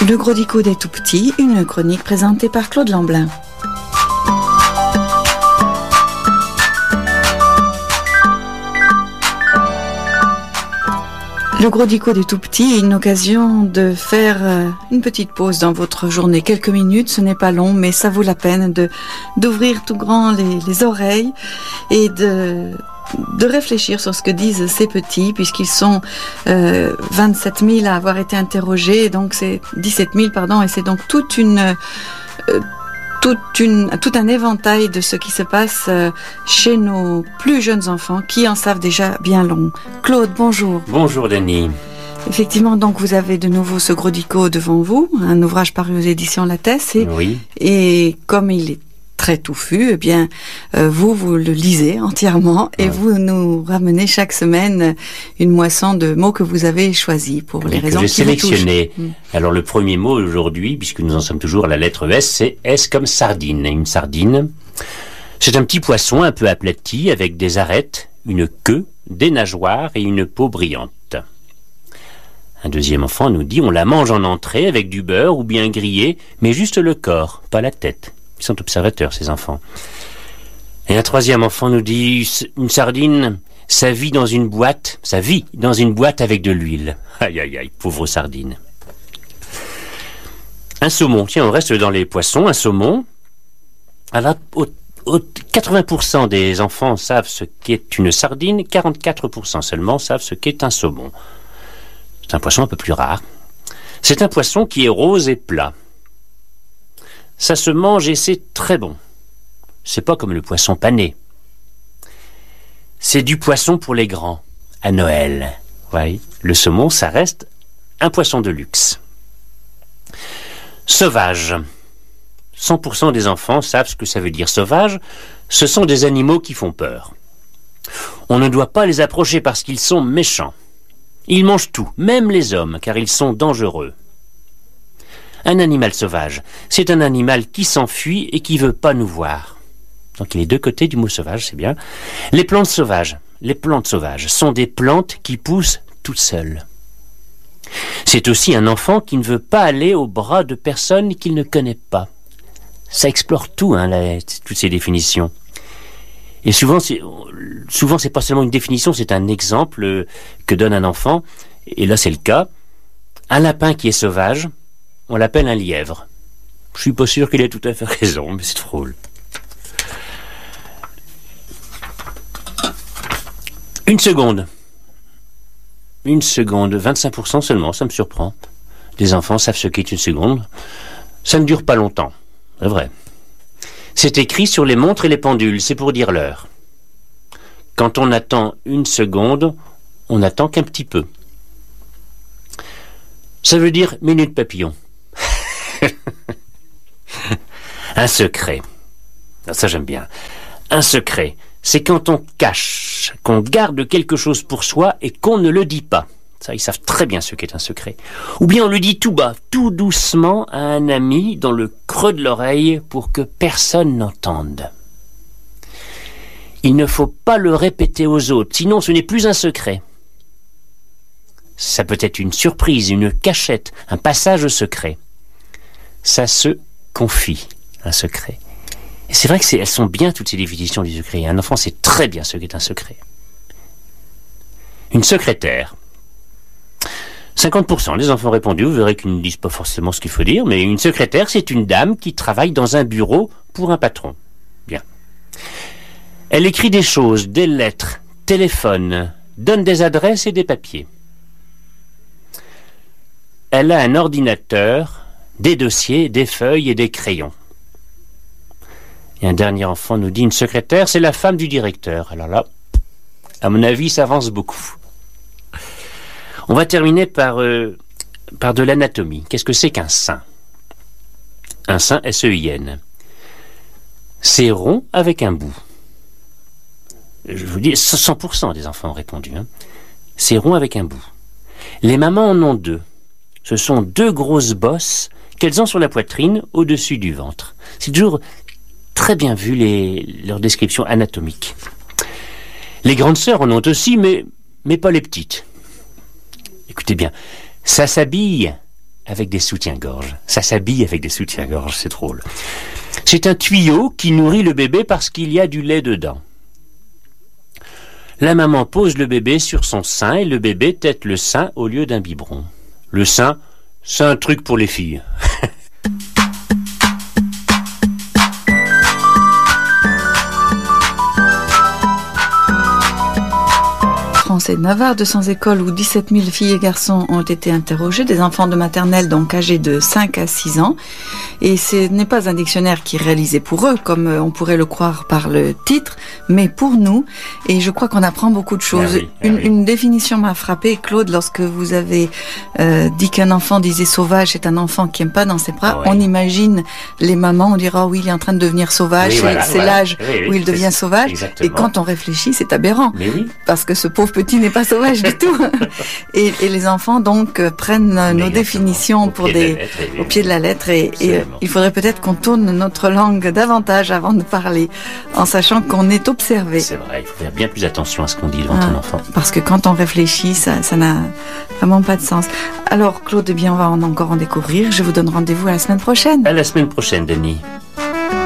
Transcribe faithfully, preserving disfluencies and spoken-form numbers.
Le Gros Dico des tout-petits, une chronique présentée par Claude Lamblin. Le Gros Dico des tout-petits est une occasion de faire une petite pause dans votre journée. Quelques minutes, ce n'est pas long, mais ça vaut la peine de, d'ouvrir tout grand les, les oreilles et de... de réfléchir sur ce que disent ces petits, puisqu'ils sont euh, vingt-sept mille à avoir été interrogés, donc c'est dix-sept mille, pardon, et c'est donc toute une, euh, toute une, tout un éventail de ce qui se passe euh, chez nos plus jeunes enfants, qui en savent déjà bien long. Claude, bonjour. Bonjour Denis. Effectivement, donc vous avez de nouveau ce Gros Dico devant vous, un ouvrage paru aux éditions Lattès, et, oui. et comme il est très touffu, eh bien, euh, vous, vous le lisez entièrement et ouais. vous nous ramenez chaque semaine une moisson de mots que vous avez choisis pour oui, les raisons que qui j'ai sélectionné. Mmh. Alors, le premier mot aujourd'hui, puisque nous en sommes toujours à la lettre S, c'est S comme sardine. Une sardine, c'est un petit poisson un peu aplati avec des arêtes, une queue, des nageoires et une peau brillante. Un deuxième enfant nous dit, on la mange en entrée avec du beurre ou bien grillé, mais juste le corps, pas la tête. Ils sont observateurs, ces enfants. Et un troisième enfant nous dit, une sardine, ça vit dans une boîte, ça vit dans une boîte avec de l'huile. Aïe, aïe, aïe, pauvre sardine. Un saumon, tiens, on reste dans les poissons, un saumon. Alors, au, au, quatre-vingts pour cent des enfants savent ce qu'est une sardine, quarante-quatre pour cent seulement savent ce qu'est un saumon. C'est un poisson un peu plus rare. C'est un poisson qui est rose et plat. Ça se mange et c'est très bon. C'est pas comme le poisson pané. C'est du poisson pour les grands, à Noël. Oui, le saumon, ça reste un poisson de luxe. Sauvage. cent pour cent des enfants savent ce que ça veut dire sauvage. Ce sont des animaux qui font peur. On ne doit pas les approcher parce qu'ils sont méchants. Ils mangent tout, même les hommes, car ils sont dangereux. Un animal sauvage, c'est un animal qui s'enfuit et qui veut pas nous voir. Donc il est deux côtés du mot sauvage, c'est bien. Les plantes sauvages, les plantes sauvages sont des plantes qui poussent toutes seules. C'est aussi un enfant qui ne veut pas aller au bras de personnes qu'il ne connaît pas. Ça explore tout, hein, la, toutes ces définitions. Et souvent, c'est, souvent, c'est pas seulement une définition, c'est un exemple que donne un enfant. Et là, c'est le cas. Un lapin qui est sauvage, on l'appelle un lièvre. Je suis pas sûr qu'il ait tout à fait raison, mais c'est drôle. Une seconde. Une seconde, vingt-cinq pour cent seulement, ça me surprend. Des enfants savent ce qu'est une seconde. Ça ne dure pas longtemps, c'est vrai. C'est écrit sur les montres et les pendules, c'est pour dire l'heure. Quand on attend une seconde, on attend qu'un petit peu. Ça veut dire minute papillon. Un secret. Ça, j'aime bien. Un secret, c'est quand on cache, qu'on garde quelque chose pour soi et qu'on ne le dit pas. Ça, ils savent très bien ce qu'est un secret. Ou bien on le dit tout bas, tout doucement à un ami dans le creux de l'oreille pour que personne n'entende. Il ne faut pas le répéter aux autres, sinon ce n'est plus un secret. Ça peut être une surprise, une cachette, un passage secret. Ça se confie, un secret. Et c'est vrai que c'est, elles sont bien, toutes ces définitions du secret. Un enfant sait très bien ce qu'est un secret. Une secrétaire. cinquante pour cent des enfants répondus, vous verrez qu'ils ne disent pas forcément ce qu'il faut dire, mais une secrétaire, c'est une dame qui travaille dans un bureau pour un patron. Bien. Elle écrit des choses, des lettres, téléphone, donne des adresses et des papiers. Elle a un ordinateur, des dossiers, des feuilles et des crayons. Et un dernier enfant nous dit, une secrétaire, c'est la femme du directeur. Alors là, à mon avis, ça avance beaucoup. On va terminer par, euh, par de l'anatomie. Qu'est-ce que c'est qu'un sein? Un sein, S E I N. C'est rond avec un bout. Je vous dis, cent pour cent des enfants ont répondu. Hein. C'est rond avec un bout. Les mamans en ont deux. Ce sont deux grosses bosses qu'elles ont sur la poitrine, au-dessus du ventre. C'est toujours très bien vu, les, leurs descriptions anatomiques. Les grandes sœurs en ont aussi, mais, mais pas les petites. Écoutez bien, ça s'habille avec des soutiens-gorge. Ça s'habille avec des soutiens-gorge, c'est drôle. C'est un tuyau qui nourrit le bébé parce qu'il y a du lait dedans. La maman pose le bébé sur son sein et le bébé tète le sein au lieu d'un biberon. Le sein, c'est un truc pour les filles. C'est Navarre de Sans École où dix-sept mille filles et garçons ont été interrogés, des enfants de maternelle donc âgés de cinq à six ans. Et ce n'est pas un dictionnaire qui est réalisé pour eux, comme on pourrait le croire par le titre, mais pour nous. Et je crois qu'on apprend beaucoup de choses. Ah oui, ah une, oui. une définition m'a frappée, Claude, lorsque vous avez euh, dit qu'un enfant disait sauvage, c'est un enfant qui aime pas dans ses bras. Ah oui. On imagine les mamans, on dira oh oui, il est en train de devenir sauvage, Oui, c'est, voilà, c'est voilà. l'âge Oui, oui, où il c'est devient ça. sauvage. Exactement. Et quand on réfléchit, c'est aberrant. Mais oui. Parce que ce pauvre petit n'est pas sauvage du tout. Et, et les enfants donc euh, prennent euh, nos Exactement. définitions Au pour pied de des la lettre, oui, oui. au pied de la lettre et, et, euh, Absolument. il faudrait peut-être qu'on tourne notre langue davantage avant de parler, en sachant qu'on est observé. C'est vrai, il faut faire bien plus attention à ce qu'on dit devant Ah, ton enfant. parce que quand on réfléchit, ça, ça n'a vraiment pas de sens. Alors Claude, eh bien on va en encore en découvrir. Je vous donne rendez-vous à la semaine prochaine. À la semaine prochaine, Denis.